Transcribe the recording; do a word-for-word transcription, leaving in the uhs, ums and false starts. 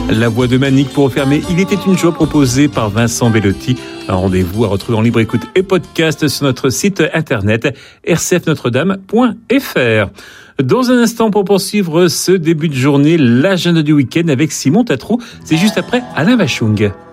La voix de Manique pour refermer Il était une joie proposée par Vincent Bellotti. Un rendez-vous à retrouver en libre écoute et podcast sur notre site internet r c f notre dame point f r. Dans un instant, pour poursuivre ce début de journée, l'agenda du week-end avec Simon Tatrou. C'est juste après Alain Vachung.